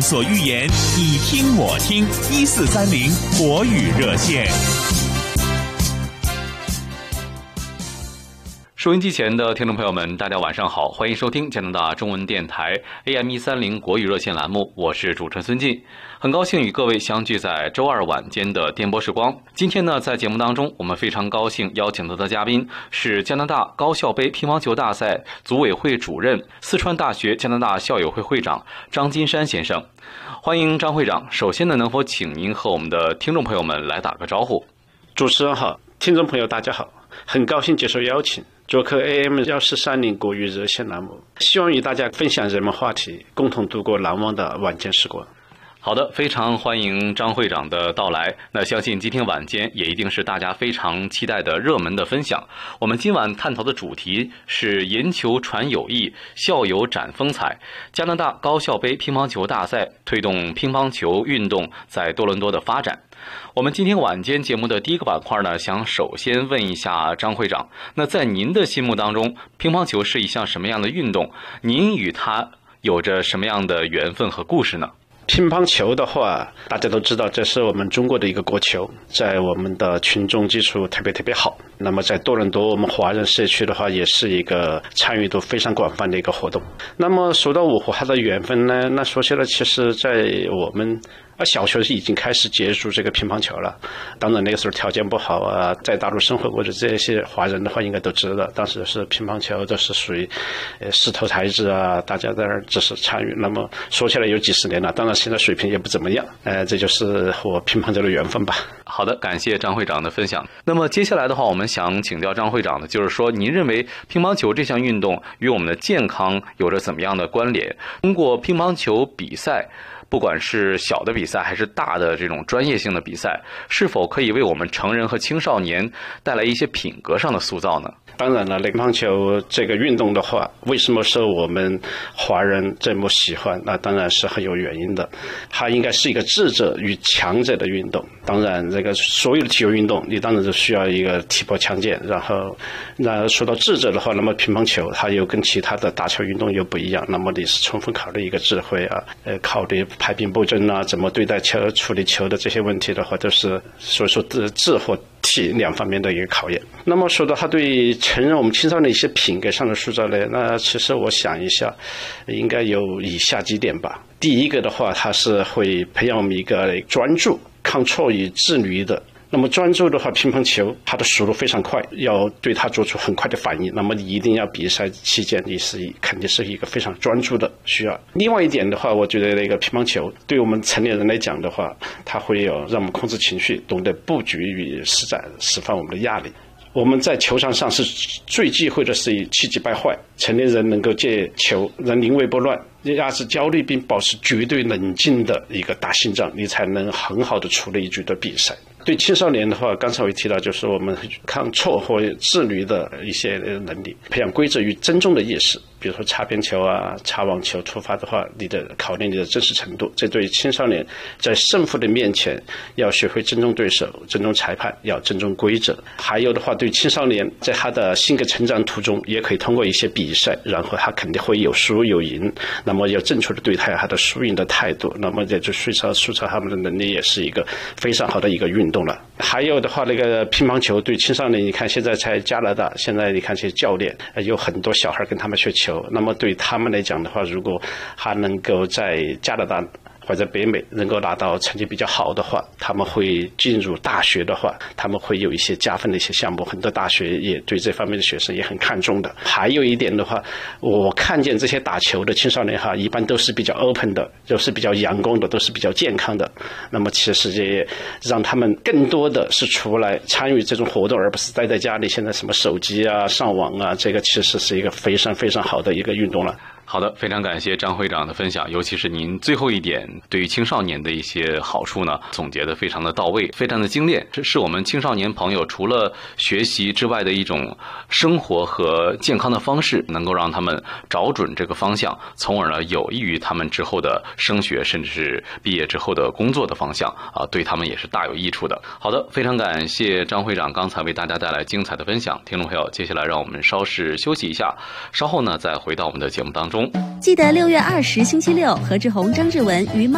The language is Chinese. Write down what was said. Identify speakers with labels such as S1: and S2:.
S1: 所欲言，你听我听，1430国语热线。
S2: 收音机前的听众朋友们，大家晚上好，欢迎收听加拿大中文电台 AM130国语热线栏目，我是主持人孙进，很高兴与各位相聚在周二晚间的电波时光。今天呢，在节目当中，我们非常高兴邀请到的嘉宾是加拿大高校杯乒乓球大赛组委会主任、四川大学加拿大校友会会长张金山先生。欢迎张会长。首先呢，能否请您和我们的听众朋友们来打个招呼？
S3: 主持人好，听众朋友大家好，很高兴接受邀请，做客 AM1430国语热线栏目，希望与大家分享人文话题，共同度过难忘的晚间时光。
S2: 好的，非常欢迎张会长的到来。那相信今天晚间也一定是大家非常期待的热门的分享。我们今晚探讨的主题是银球传友谊，校友展风采。加拿大高校杯乒乓球大赛推动乒乓球运动在多伦多的发展。我们今天晚间节目的第一个板块呢，想首先问一下张会长，那在您的心目当中，乒乓球是一项什么样的运动？您与它有着什么样的缘分和故事呢？
S3: 乒乓球的话，大家都知道这是我们中国的一个国球，在我们的群众基础特别好。那么在多伦多我们华人社区的话，也是一个参与度非常广泛的一个活动。那么说到我和它的缘分呢，那说起来其实在我们小学已经开始接触这个乒乓球了。当然那个时候条件不好啊，在大陆生活过的这些华人的话应该都知道，当时是乒乓球都是属于势头才子啊，大家在那儿只是参与。那么说起来有几十年了，当然现在水平也不怎么样，这就是和乒乓球的缘分吧。
S2: 好的，感谢张会长的分享。那么接下来的话，我们想请教张会长的就是说，您认为乒乓球这项运动与我们的健康有着怎么样的关联？通过乒乓球比赛，不管是小的比赛还是大的这种专业性的比赛，是否可以为我们成人和青少年带来一些品格上的塑造呢？
S3: 当然了，乒乓球这个运动的话，为什么受我们华人这么喜欢？那当然是很有原因的。它应该是一个智者与强者的运动。当然，这个所有的体育运动，你当然是需要一个体魄强健。然后，那说到智者的话，那么乒乓球它又跟其他的打球运动又不一样。那么你是充分考虑一个智慧啊，考虑排兵布阵啊，怎么对待球、处理球的这些问题的话，都是所以说智和体两方面的一个考验。那么说到他对成人我们青少年一些品格上的塑造呢，那其实我想一下，应该有以下几点吧。第一个的话，它是会培养我们一个专注、抗挫与自律的。那么专注的话，乒乓球它的速度非常快，要对它做出很快的反应。那么你一定要比赛期间，你肯定是一个非常专注的需要。另外一点的话，我觉得那个乒乓球对我们成年人来讲的话，它会有让我们控制情绪，懂得布局与施展，释放我们的压力。我们在球场上是最忌讳的是气急败坏，成年人能够借球让临危不乱，压制焦虑并保持绝对冷静的一个大心脏，你才能很好的处理一局的比赛。对青少年的话，刚才我也提到，就是我们抗挫或自律的一些能力，培养规则与尊重的意识。比如说擦边球啊、擦网球出发的话，你的考虑你的真实程度。这对青少年在胜负的面前要学会尊重对手、尊重裁判，要尊重规则。还有的话，对青少年在他的性格成长途中，也可以通过一些比赛，然后他肯定会有输有赢，那么要正确的对待他的输赢的态度，那么也就塑造他们的能力，也是一个非常好的一个运动了。还有的话，那个乒乓球对青少年，你看现在在加拿大，现在你看这些教练有很多小孩跟他们学球，那么对他们来讲的话，如果还能够在加拿大或者北美能够拿到成绩比较好的话，他们会进入大学的话，他们会有一些加分的一些项目，很多大学也对这方面的学生也很看重的。还有一点的话，我看见这些打球的青少年哈，一般都是比较 open 的，都是比较阳光的，都是比较健康的。那么其实也让他们更多的是出来参与这种活动，而不是待在家里。现在什么手机啊、上网啊，这个其实是一个非常非常好的一个运动了。
S2: 好的，非常感谢张会长的分享，尤其是您最后一点对于青少年的一些好处呢，总结的非常的到位，非常的精炼。这是我们青少年朋友除了学习之外的一种生活和健康的方式，能够让他们找准这个方向，从而呢有益于他们之后的升学，甚至是毕业之后的工作的方向啊，对他们也是大有益处的。好的，非常感谢张会长刚才为大家带来精彩的分享。听众朋友，接下来让我们稍事休息一下，稍后呢再回到我们的节目当中。
S4: 记得6月20星期六，何志宏、张志文于